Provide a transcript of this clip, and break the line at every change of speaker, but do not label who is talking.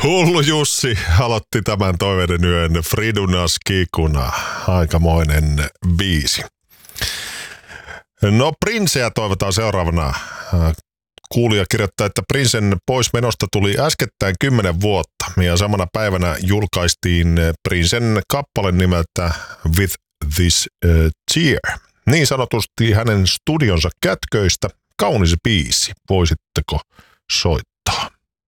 Hullu Jussi aloitti tämän toiveiden yön Fridunas Kikuna. Aikamoinen biisi. No Princeä toivotaan seuraavana. Kuulija kirjoittaa, että Princen poismenosta tuli äskettäin 10 vuotta ja samana päivänä julkaistiin Princen kappale nimeltä With This Tear. Niin sanotusti hänen studionsa kätköistä kaunis biisi. Voisitteko soittaa?